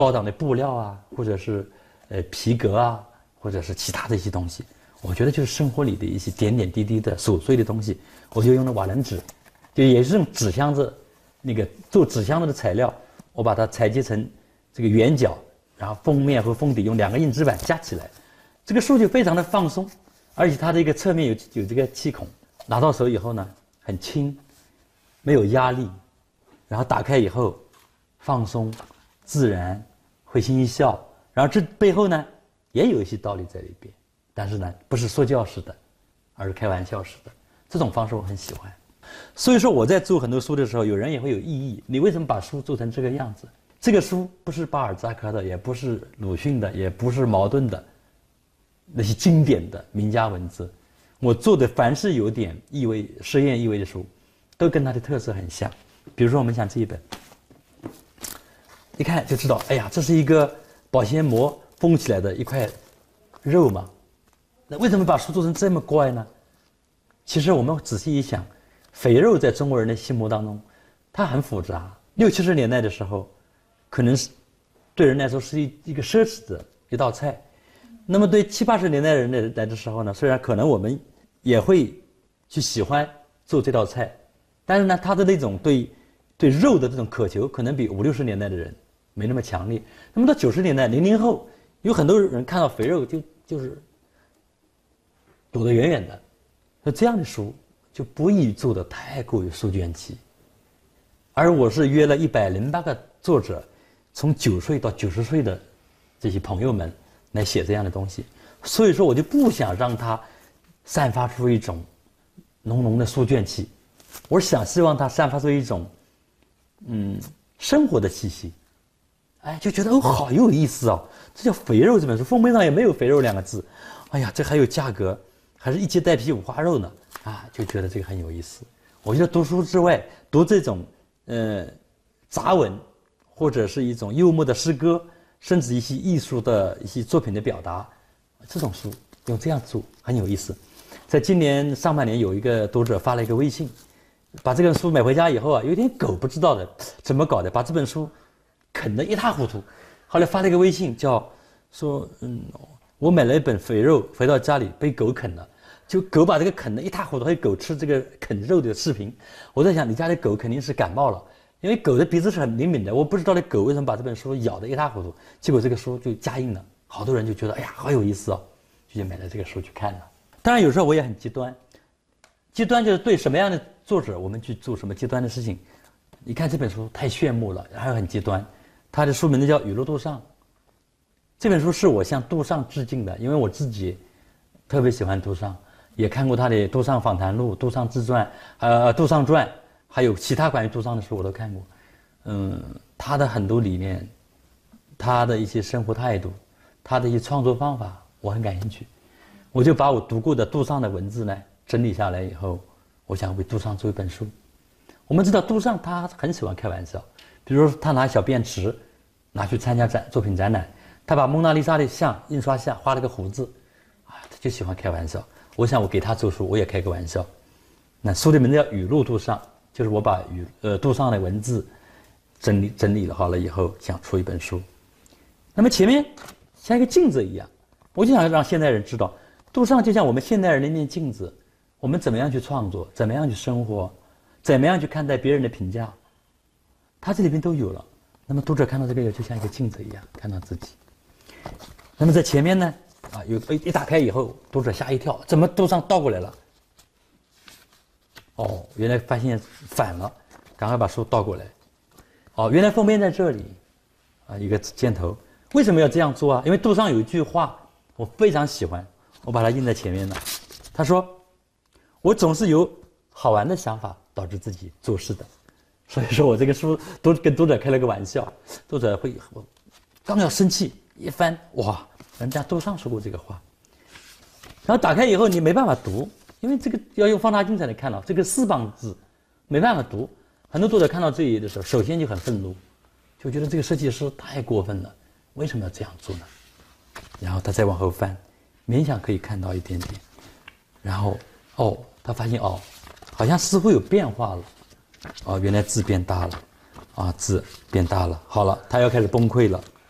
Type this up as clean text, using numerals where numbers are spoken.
高档的布料啊，或者是皮革啊，或者是其他的一些东西。我觉得就是生活里的一些点点滴滴的琐碎的东西，我就用了瓦楞纸，就也是用纸箱子，那个做纸箱子的材料，我把它裁切成这个圆角，然后封面和封底用2个硬纸板夹起来，这个书就非常的放松，而且它的一个侧面有这个气孔，拿到手以后呢很轻，没有压力，然后打开以后放松、自然、会心一笑，然后这背后呢也有一些道理在里边，但是呢不是说教式的，而是开玩笑式的，这种方式我很喜欢。所以说我在做很多书的时候，有人也会有异议，你为什么把书做成这个样子？这个书不是巴尔扎克的，也不是鲁迅的，也不是茅盾的那些经典的名家文字，我做的凡是有点意味、实验意味的书，都跟它的特色很像。比如说我们讲这一本，一看就知道，哎呀，这是一个保鲜膜封起来的一块肉嘛。那为什么把书做成这么怪呢？其实我们仔细一想，肥肉在中国人的心目当中，它很复杂。60、70年代的时候，可能是对人来说是一个奢侈的一道菜。那么对70、80年代人来的时候呢，虽然可能我们也会去喜欢做这道菜，但是呢，他的那种对肉的这种渴求，可能比50、60年代的人没那么强烈。那么到90年代，00后，有很多人看到肥肉就是躲得远远的。那这样的书就不宜做得太过于书卷气。而我是约了108个作者，从9岁到90岁的这些朋友们来写这样的东西，所以说我就不想让它散发出一种浓浓的书卷气，我希望它散发出一种生活的气息。哎，就觉得好有意思哦，这叫肥肉这本书，封面上也没有肥肉2个字，哎呀，这还有价格，还是一节带皮五花肉呢，啊，就觉得这个很有意思。我觉得读书之外，读这种杂文，或者是一种幽默的诗歌，甚至一些艺术的一些作品的表达，这种书用这样做很有意思。在今年上半年，有一个读者发了一个微信，把这本书买回家以后啊，有点狗不知道的怎么搞的，把这本书啃得一塌糊涂。后来发了一个微信，说我买了一本肥肉回到家里被狗啃了，就狗把这个啃得一塌糊涂，还有狗吃这个啃肉的视频。我在想，你家的狗肯定是感冒了，因为狗的鼻子是很灵敏的，我不知道那狗为什么把这本书咬得一塌糊涂，结果这个书就加印了，好多人就觉得哎呀好有意思哦，就买了这个书去看了。当然有时候我也很极端，极端就是对什么样的作者我们去做什么极端的事情。你看这本书太炫目了，还有很极端，它的书名字叫《雨露杜尚》。这本书是我向杜尚致敬的，因为我自己特别喜欢杜尚，也看过他的《杜尚访谈录》《杜尚自传》《杜尚传》，还有其他关于杜尚的书我都看过。他的很多理念，他的一些生活态度，他的一些创作方法，我很感兴趣。我就把我读过的杜尚的文字呢整理下来以后，我想为杜尚做一本书。我们知道杜尚他很喜欢开玩笑，比如说他拿小便池拿去参加作品展览，他把蒙娜丽莎的印刷像画了个胡子，他就喜欢开玩笑。我想我给他做书，我也开个玩笑。那书的名字叫《雨露杜尚》，就是我把杜尚的文字整理了好了以后，想出一本书。那么前面像一个镜子一样，我就想让现代人知道，杜尚就像我们现代人的一面镜子，我们怎么样去创作，怎么样去生活，怎么样去看待别人的评价，他这里边都有了。那么读者看到这个就像一个镜子一样看到自己。那么在前面呢，一打开以后，读者吓一跳，怎么杜尚倒过来了？哦，原来发现反了，赶快把书倒过来。哦，原来封面在这里，一个箭头。为什么要这样做啊？因为杜尚有一句话我非常喜欢，我把它印在前面了。他说：“我总是有好玩的想法导致自己做事的。”所以说我这个书都跟读者开了个玩笑，读者会刚要生气，一翻，哇，人家杜尚说过这个话。然后打开以后你没办法读，因为这个要用放大镜才能看到，这个4磅字没办法读。很多读者看到这一页的时候，首先就很愤怒，就觉得这个设计师太过分了，为什么要这样做呢？然后他再往后翻，勉强可以看到一点点，然后他发现好像似乎有变化了，原来字变大了，字变大了，好了，他要开始崩溃了。